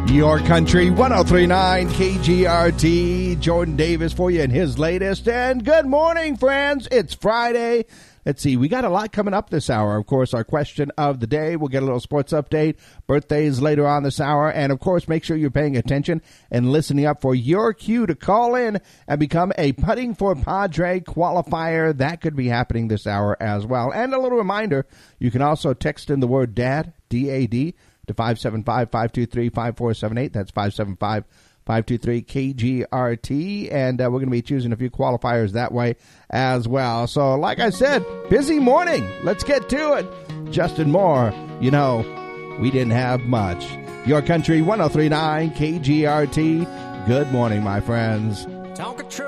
Your Country 103.9 KGRT. Jordan Davis for you in his latest. And good morning, friends. It's Friday. Let's see. We got a lot coming up this hour. Of course, our question of the day. We'll get a little sports update. Birthdays later on this hour. And, of course, make sure you're paying attention and listening up for your cue to call in and become a Putting for Padre qualifier. That could be happening this hour as well. And a little reminder, you can also text in the word DAD, D-A-D, to 575-523-5478. That's 575-523-KGRT. And we're going to be choosing a few qualifiers that way as well. So, like I said, busy morning. Let's get to it. Justin Moore, you know, we didn't have much. Your Country 103.9 KGRT. Good morning, my friends. Talk